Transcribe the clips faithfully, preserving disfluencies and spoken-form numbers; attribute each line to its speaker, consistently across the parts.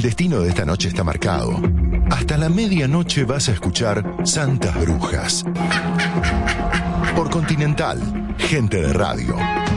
Speaker 1: El destino de esta noche está marcado. Hasta la medianoche vas a escuchar Santas Brujas. Por Continental, gente de radio.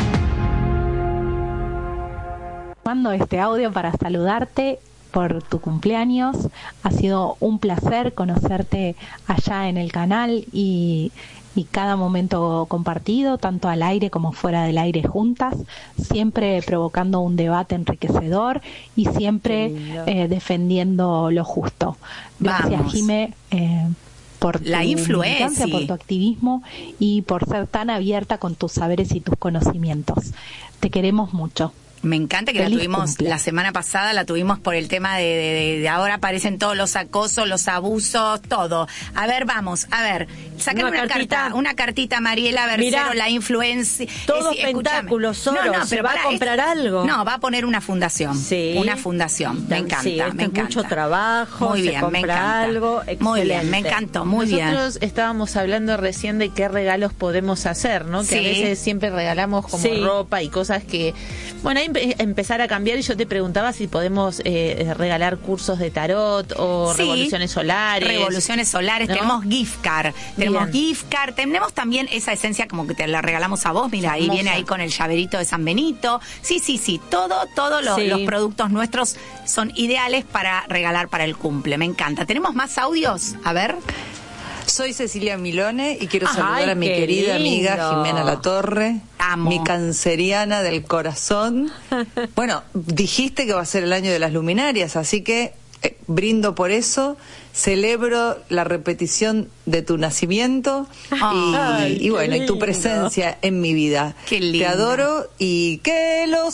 Speaker 2: Mando este audio para saludarte por tu cumpleaños. Ha sido un placer conocerte allá en el canal y, y cada momento compartido, tanto al aire como fuera del aire juntas, siempre provocando un debate enriquecedor y siempre eh, defendiendo lo justo. Gracias, Jimé, eh, por
Speaker 3: la
Speaker 2: tu
Speaker 3: influencia,
Speaker 2: por tu activismo y por ser tan abierta con tus saberes y tus conocimientos. Te queremos mucho.
Speaker 3: Me encanta que
Speaker 2: Feliz
Speaker 3: la tuvimos
Speaker 2: cumple.
Speaker 3: la semana pasada, la tuvimos por el tema de, de, de, de ahora aparecen todos los acosos, los abusos, todo. A ver, vamos, a ver, sacar una, una carta, una cartita, Mariela Bercero, la influencia.
Speaker 4: Todo pentáculos, solo, no, no, ¿se va a comprar
Speaker 3: es,
Speaker 4: algo?
Speaker 3: No, va a poner una fundación. Sí. Una fundación, me encanta,
Speaker 4: sí,
Speaker 3: me encanta.
Speaker 4: Mucho trabajo,
Speaker 3: muy bien,
Speaker 4: se compra
Speaker 3: me encanta.
Speaker 4: algo,
Speaker 3: muy bien, me encantó, muy
Speaker 5: Nosotros
Speaker 3: bien.
Speaker 5: Nosotros estábamos hablando recién de qué regalos podemos hacer, ¿no? Que
Speaker 3: sí.
Speaker 5: a veces siempre regalamos como sí. ropa y cosas que, bueno, ahí empezar a cambiar y yo te preguntaba si podemos eh, regalar cursos de tarot o sí, revoluciones solares.
Speaker 3: Revoluciones solares, ¿no? Tenemos gift card, tenemos Bien. gift card, tenemos también esa esencia como que te la regalamos a vos, mira, ahí Hermosa. Viene ahí con el llaverito de San Benito. Sí, sí, sí, todo, todos lo, sí. los productos nuestros son ideales para regalar para el cumple, me encanta. ¿Tenemos más audios? A ver.
Speaker 6: Soy Cecilia Milone y quiero
Speaker 3: Ay,
Speaker 6: saludar a mi querida
Speaker 3: lindo.
Speaker 6: amiga Jimena Latorre,
Speaker 3: Amo.
Speaker 6: mi canceriana del corazón. Bueno, dijiste que va a ser el año de las luminarias, así que eh, brindo por eso, celebro la repetición de tu nacimiento
Speaker 3: Ay,
Speaker 6: y, y bueno,
Speaker 3: lindo.
Speaker 6: y tu presencia en mi vida.
Speaker 3: Qué lindo.
Speaker 6: Te adoro y que los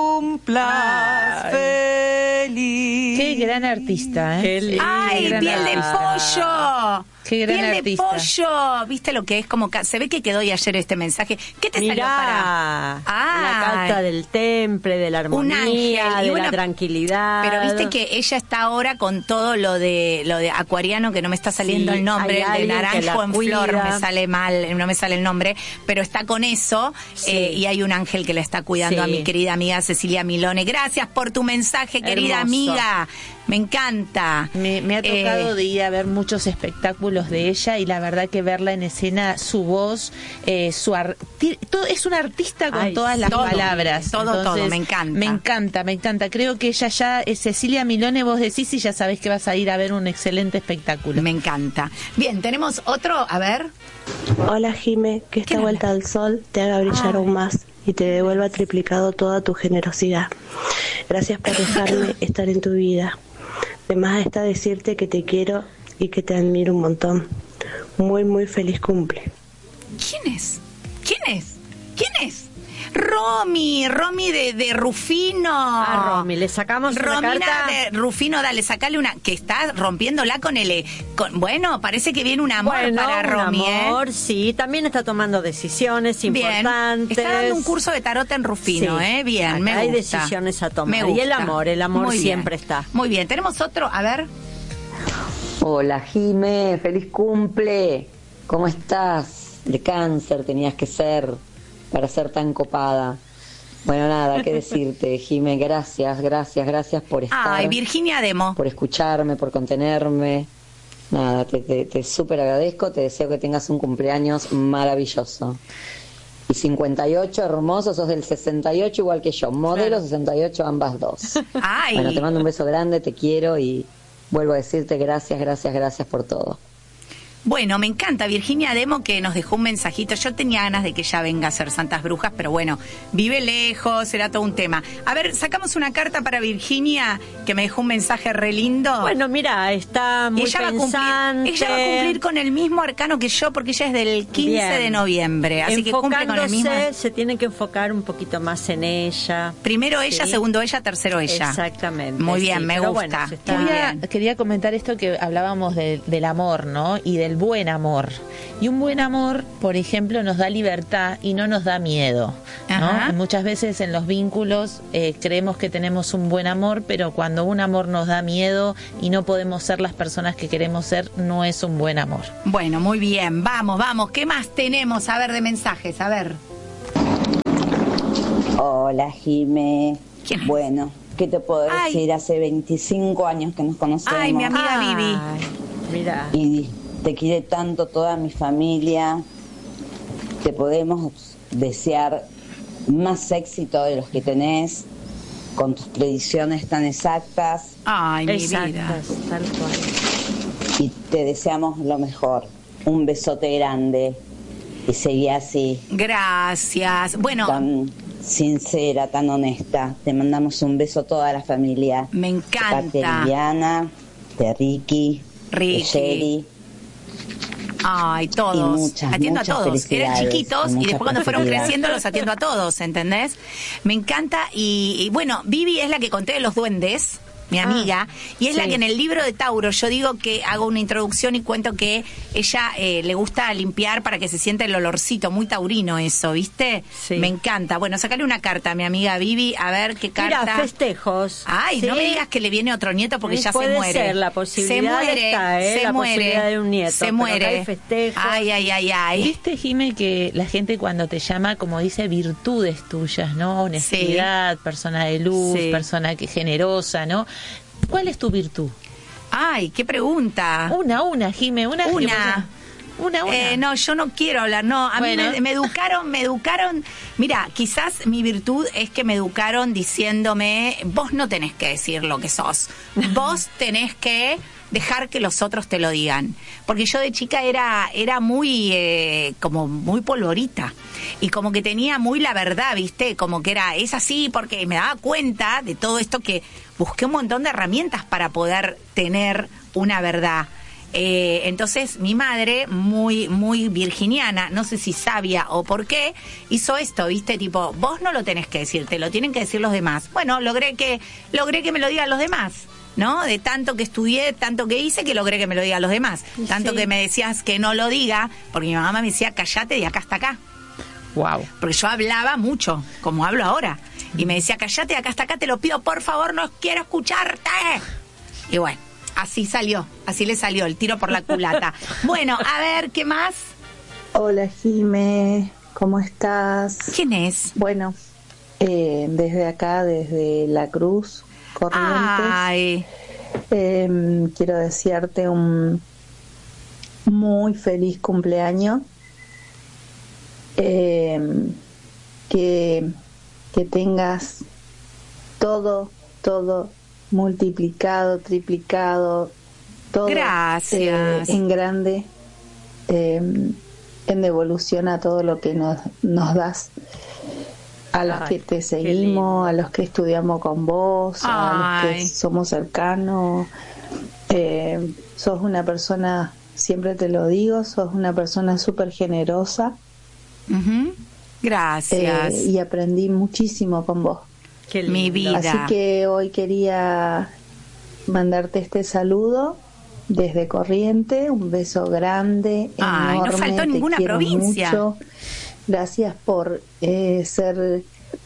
Speaker 6: cumplas
Speaker 5: Ay.
Speaker 6: feliz.
Speaker 5: Qué gran artista, ¿eh?
Speaker 3: Qué lindo. Ay,
Speaker 5: Qué
Speaker 3: piel de pollo.
Speaker 5: Qué gran
Speaker 3: piel
Speaker 5: artista.
Speaker 3: de pollo. ¿Viste lo que es? Como se ve que quedó y ayer este mensaje. ¿Qué te
Speaker 4: Mirá,
Speaker 3: salió para?
Speaker 4: Ah, la carta del temple, de la armonía,
Speaker 3: un ángel,
Speaker 4: de
Speaker 3: una,
Speaker 4: la tranquilidad.
Speaker 3: Pero viste que ella está ahora con todo lo de lo de acuariano, que no me está saliendo
Speaker 4: sí,
Speaker 3: el nombre, el de naranjo en
Speaker 4: cuida.
Speaker 3: flor, me sale mal, no me sale el nombre, pero está con eso, sí. eh, y hay un ángel que la está cuidando, sí. a mi querida amiga Cecilia Milone. Gracias por tu mensaje, querida Hermoso. Amiga. Me encanta.
Speaker 5: Me, me ha tocado
Speaker 3: eh,
Speaker 5: de ir a ver muchos espectáculos de ella y la verdad que verla en escena, su voz, eh, su arti todo, es una artista con Ay, todas las
Speaker 3: todo,
Speaker 5: palabras.
Speaker 3: Todo,
Speaker 5: Entonces,
Speaker 3: todo, me encanta.
Speaker 5: Me encanta, me encanta. Creo que ella ya, es Cecilia Milone, vos decís y ya sabés que vas a ir a ver un excelente espectáculo.
Speaker 3: Me encanta. Bien, tenemos otro, a ver.
Speaker 7: Hola, Jime, que esta vuelta al sol te haga brillar Ay. aún más y te devuelva triplicado toda tu generosidad. Gracias por dejarme estar en tu vida. Además está decirte que te quiero y que te admiro un montón. Muy, muy feliz cumple.
Speaker 3: ¿Quién es? ¿Quién es? ¿Quién es? Romy, Romy de, de Rufino.
Speaker 4: Ah, Romy, le sacamos
Speaker 3: Romina
Speaker 4: una carta.
Speaker 3: de Rufino, dale, sacale una, que está rompiéndola con el, con, bueno, parece que viene un amor
Speaker 4: bueno,
Speaker 3: para Romy,
Speaker 4: un amor,
Speaker 3: ¿eh?
Speaker 4: sí, también está tomando decisiones
Speaker 3: Bien.
Speaker 4: importantes.
Speaker 3: Está dando un curso de tarot en Rufino,
Speaker 4: sí.
Speaker 3: ¿eh? Bien,
Speaker 4: Acá
Speaker 3: me gusta.
Speaker 4: Hay decisiones a tomar.
Speaker 3: Me gusta.
Speaker 4: Y el amor, el amor
Speaker 3: Muy
Speaker 4: siempre
Speaker 3: bien.
Speaker 4: está.
Speaker 3: Muy bien, tenemos otro, a ver.
Speaker 8: Hola, Jime, feliz cumple. ¿Cómo estás? De cáncer tenías que ser para ser tan copada. Bueno, nada, qué decirte, Jime, gracias, gracias, gracias por estar.
Speaker 3: Ay, Virginia Demo.
Speaker 8: Por escucharme, por contenerme. Nada, te, te, te súper agradezco, te deseo que tengas un cumpleaños maravilloso. Y cincuenta y ocho, hermoso, sos del sesenta y ocho igual que yo, modelo claro. sesenta y ocho ambas dos.
Speaker 3: Ay.
Speaker 8: Bueno, te mando un beso grande, te quiero y vuelvo a decirte gracias, gracias, gracias por todo.
Speaker 3: Bueno, me encanta Virginia Demo, que nos dejó un mensajito. Yo tenía ganas de que ella venga a hacer Santas Brujas, pero bueno, vive lejos, será todo un tema. A ver, sacamos una carta para Virginia, que me dejó un mensaje re lindo.
Speaker 4: Bueno, mira, está muy
Speaker 3: ella
Speaker 4: pensante.
Speaker 3: Va a cumplir, ella va a cumplir con el mismo arcano que yo, porque ella es del quince Bien. De noviembre, así que cumple con el mismo.
Speaker 4: Se tiene que enfocar un poquito más en ella.
Speaker 3: Primero ella,
Speaker 4: sí.
Speaker 3: segundo ella, tercero ella.
Speaker 4: Exactamente.
Speaker 3: Muy bien,
Speaker 4: sí,
Speaker 3: me gusta. Bueno,
Speaker 5: quería, quería comentar esto que hablábamos de, del amor, ¿no? Y del buen amor. Y un buen amor, por ejemplo, nos da libertad y no nos da miedo, ¿no? Muchas veces en los vínculos eh, creemos que tenemos un buen amor, pero cuando un amor nos da miedo y no podemos ser las personas que queremos ser, no es un buen amor.
Speaker 3: Bueno, muy bien. Vamos, vamos. ¿Qué más tenemos? A ver, de mensajes. A ver.
Speaker 9: Hola, Jime.
Speaker 3: ¿Quién es?
Speaker 9: Bueno, ¿qué te puedo
Speaker 3: Ay.
Speaker 9: decir? Hace veinticinco años que nos conocemos.
Speaker 3: Ay, mi amiga Vivi.
Speaker 4: Mira.
Speaker 9: Y te quiere tanto toda mi familia. Te podemos desear más éxito de los que tenés, con tus predicciones tan exactas.
Speaker 3: Ay, mi
Speaker 4: Exactas,
Speaker 3: vida.
Speaker 4: tal cual.
Speaker 9: Y te deseamos lo mejor. Un besote grande. Y seguí así.
Speaker 3: Gracias. Bueno,
Speaker 9: Tan sincera, tan honesta. Te mandamos un beso a toda la familia.
Speaker 3: me
Speaker 9: De parte de
Speaker 3: encanta.
Speaker 9: Liliana, de Ricky,
Speaker 3: Ricky.
Speaker 9: de Sherry.
Speaker 3: Ay, todos.
Speaker 9: Y muchas,
Speaker 3: atiendo
Speaker 9: muchas
Speaker 3: a todos. Eran
Speaker 9: felicidades,
Speaker 3: chiquitos y
Speaker 9: muchas
Speaker 3: después cuando fueron
Speaker 9: felicidades.
Speaker 3: creciendo los atiendo a todos, ¿entendés? Me encanta. Y, y bueno, Vivi es la que conté de los duendes, mi amiga, y es la
Speaker 4: sí.
Speaker 3: que en el libro de Tauro yo digo que hago una introducción y cuento que ella eh, le gusta limpiar para que se sienta el olorcito, muy taurino eso, ¿viste?
Speaker 4: Sí.
Speaker 3: Me encanta. Bueno, sacale una carta a mi amiga Vivi, a ver qué carta.
Speaker 4: Mira, festejos.
Speaker 3: Ay,
Speaker 4: ¿sí?
Speaker 3: no me digas que le viene otro nieto porque
Speaker 4: Sí,
Speaker 3: ya se
Speaker 4: puede
Speaker 3: muere.
Speaker 4: ser, la posibilidad
Speaker 3: se muere,
Speaker 4: está, ¿eh?
Speaker 3: se
Speaker 4: La
Speaker 3: muere,
Speaker 4: posibilidad de un nieto,
Speaker 3: se
Speaker 4: pero
Speaker 3: muere.
Speaker 4: acá hay festejos.
Speaker 3: Ay, ay, ay, ay.
Speaker 5: Viste, Jime, que la gente cuando te llama, como dice, virtudes tuyas, ¿no? Honestidad, persona de luz,
Speaker 4: Sí.
Speaker 5: persona que generosa, ¿no? ¿Cuál es tu virtud?
Speaker 3: Ay, qué pregunta.
Speaker 5: Una, una, Jime, una.
Speaker 3: Una.
Speaker 5: Una, una.
Speaker 3: Eh, no, yo no quiero hablar, no, a
Speaker 5: Bueno.
Speaker 3: mí me, me educaron, me educaron, mira, quizás mi virtud es que me educaron diciéndome, vos no tenés que decir lo que sos, vos tenés que dejar que los otros te lo digan, porque yo de chica era era muy eh, como muy polvorita y como que tenía muy la verdad, viste, como que era es así, porque me daba cuenta de todo esto, que busqué un montón de herramientas para poder tener una verdad. Eh, entonces mi madre, muy muy virginiana, no sé si sabia o por qué, hizo esto, viste, tipo, vos no lo tenés que decir, te lo tienen que decir los demás. Bueno, logré que logré que me lo digan los demás, ¿no? De tanto que estudié, tanto que hice, que logré que me lo digan los demás. Tanto
Speaker 4: Sí.
Speaker 3: que me decías que no lo diga, porque mi mamá me decía, callate de acá hasta acá.
Speaker 5: Wow.
Speaker 3: Porque yo hablaba mucho, como hablo ahora. Y me decía, callate de acá hasta acá, te lo pido, por favor, no quiero escucharte. Y bueno, así salió, así le salió el tiro por la culata. Bueno, a ver, ¿qué más?
Speaker 10: Hola Jime, ¿cómo estás?
Speaker 3: ¿Quién es?
Speaker 10: Bueno, eh, desde acá, desde La Cruz, Corrientes,
Speaker 3: Ay,
Speaker 10: eh, quiero desearte un muy feliz cumpleaños, eh, que, que tengas todo, todo multiplicado, triplicado, todo
Speaker 3: Gracias.
Speaker 10: eh, en grande, eh, en devolución a todo lo que nos, nos das, a los
Speaker 4: Ay,
Speaker 10: que te
Speaker 4: qué
Speaker 10: seguimos, a los que estudiamos con vos, a los
Speaker 3: Ay.
Speaker 10: que somos cercanos. Eh, sos una persona, siempre te lo digo, sos una persona súper generosa,
Speaker 3: ujú, gracias.
Speaker 10: eh, y aprendí muchísimo con vos.
Speaker 4: Qué lindo.
Speaker 3: Mi vida.
Speaker 10: Así que hoy quería mandarte este saludo desde Corriente, un beso grande,
Speaker 3: Ay, no
Speaker 10: enorme,
Speaker 3: faltó
Speaker 10: te
Speaker 3: ninguna
Speaker 10: quiero
Speaker 3: provincia.
Speaker 10: mucho. Gracias por eh, ser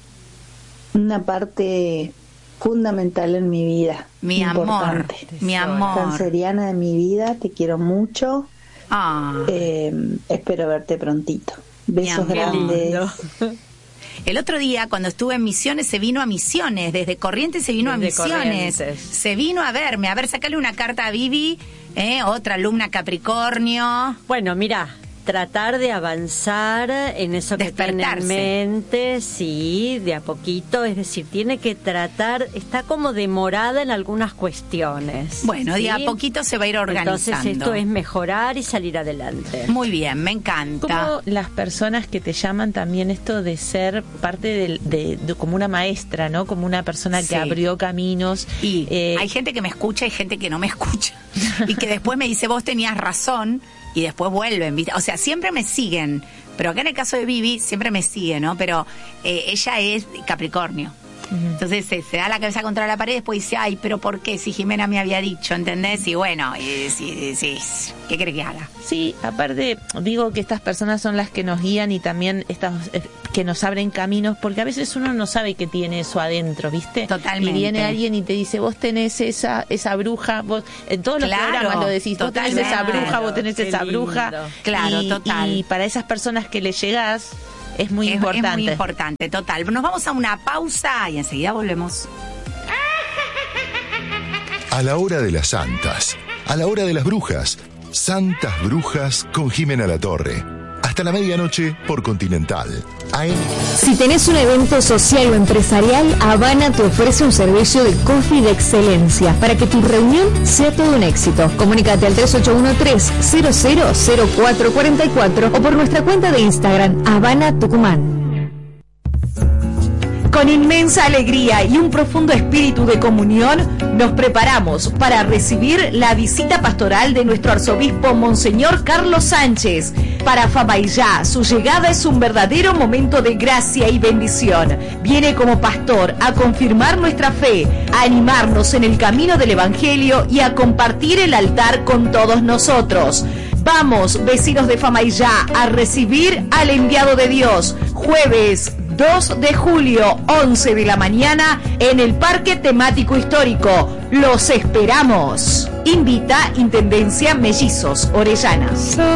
Speaker 10: una parte fundamental en mi vida.
Speaker 3: Mi amor,
Speaker 10: importante.
Speaker 3: mi amor.
Speaker 10: Canceriana de mi vida, te quiero mucho.
Speaker 3: Ah,
Speaker 10: Eh, espero verte prontito. Besos
Speaker 3: amor. Qué
Speaker 10: grandes.
Speaker 4: lindo.
Speaker 3: el otro día cuando estuve en Misiones, se vino a Misiones, desde Corrientes se vino a
Speaker 4: Desde
Speaker 3: Misiones.
Speaker 4: Corrientes.
Speaker 3: Se vino a verme, a ver, sacale una carta a Vivi, eh, otra alumna Capricornio.
Speaker 4: Bueno, mira, tratar de avanzar en eso que tiene en
Speaker 3: Despertarse.
Speaker 4: mente, sí, de a poquito, es decir, tiene que tratar, está como demorada en algunas cuestiones.
Speaker 3: Bueno, de
Speaker 4: ¿sí?
Speaker 3: a poquito se va a ir organizando.
Speaker 4: Entonces esto es mejorar y salir adelante.
Speaker 3: Muy bien, me encanta.
Speaker 5: Como las personas que te llaman también esto de ser parte del- de, de- como una maestra, ¿no? Como una persona que
Speaker 3: Sí.
Speaker 5: abrió caminos.
Speaker 3: Y
Speaker 5: eh,
Speaker 3: hay gente que me escucha y gente que no me escucha. Y que después me dice, vos tenías razón, y después vuelven, ¿viste? O sea, siempre me siguen. Pero acá en el caso de Vivi, siempre me sigue, ¿no? Pero eh, ella es Capricornio. Entonces se, se da la cabeza contra la pared y después dice, ay, pero ¿por qué? Si Jimena me había dicho, ¿entendés? Y bueno, y, sí, sí, ¿qué crees que haga?
Speaker 5: Sí, aparte digo que estas personas son las que nos guían y también estas eh, que nos abren caminos, porque a veces uno no sabe que tiene eso adentro, ¿viste?
Speaker 3: Totalmente.
Speaker 5: Y viene alguien y te dice, vos tenés esa esa bruja, vos en todos los
Speaker 3: Claro,
Speaker 5: programas lo decís, vos tenés esa
Speaker 3: totalmente.
Speaker 5: bruja, vos tenés
Speaker 4: Qué
Speaker 5: esa
Speaker 4: lindo.
Speaker 5: bruja.
Speaker 3: Claro,
Speaker 5: y,
Speaker 3: total.
Speaker 5: Y para esas personas que le llegás es muy
Speaker 3: Es-
Speaker 5: importante.
Speaker 3: Es muy importante, total. Nos vamos a una pausa y enseguida volvemos.
Speaker 1: A la hora de las santas, a la hora de las brujas, Santas Brujas con Jimena Latorre. Hasta la medianoche por Continental. A M.
Speaker 11: Si tenés un evento social o empresarial, Habana te ofrece un servicio de coffee de excelencia para que tu reunión sea todo un éxito. Comunícate al tres ocho uno tres, cero cero cero cuatro cuatro cuatro o por nuestra cuenta de Instagram, Habana Tucumán.
Speaker 12: Con inmensa alegría y un profundo espíritu de comunión, nos preparamos para recibir la visita pastoral de nuestro arzobispo Monseñor Carlos Sánchez. Para Famaillá, su llegada es un verdadero momento de gracia y bendición. Viene como pastor a confirmar nuestra fe, a animarnos en el camino del Evangelio y a compartir el altar con todos nosotros. Vamos, vecinos de Famaillá, a recibir al enviado de Dios. Jueves dos de julio, once de la mañana, en el Parque Temático Histórico. ¡Los esperamos! Invita Intendencia Mellizos, Orellana.